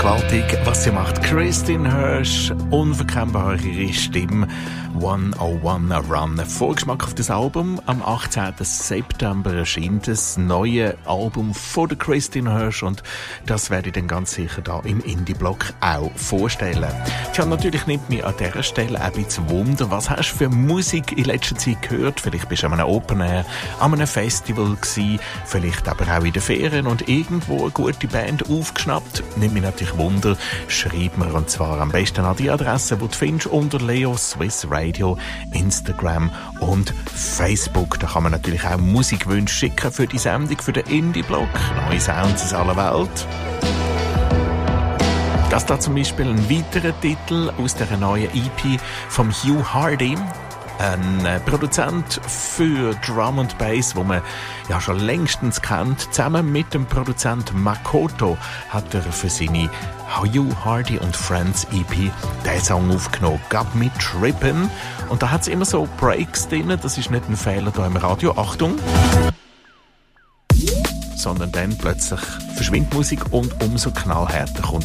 gewaltig, was sie macht. Kristin Hersh, unverkennbare Stimme. 101 Run. Vorgeschmack auf das Album. Am 18. September erscheint das neue Album von der Kristin Hersh und das werde ich dann ganz sicher da im Indie-Blog auch vorstellen. Tja, natürlich nimmt mich an dieser Stelle ein bisschen Wunder, was hast du für Musik in letzter Zeit gehört? Vielleicht bist du an einem Open Air, an einem Festival gewesen, vielleicht aber auch in den Ferien und irgendwo eine gute Band aufgeschnappt. Nimmt mich natürlich Wunder, schreib mir und zwar am besten an die Adresse, die du findest unter Leo Swiss Radio, Instagram und Facebook. Da kann man natürlich auch Musikwünsche schicken für die Sendung, für den Indie-Blog. Neue Sounds aus aller Welt. Das da zum Beispiel ein weiterer Titel aus der neuen EP von Hugh Hardy. Ein Produzent für Drum and Bass, wo man ja schon längstens kennt. Zusammen mit dem Produzent Makoto hat er für seine Hugh Hardy und Friends EP diesen Song aufgenommen. Gab mit Trippin'. Und da hat es immer so Breaks drin. Das ist nicht ein Fehler hier im Radio. Achtung! Sondern dann plötzlich verschwindet Musik und umso knallhärter kommt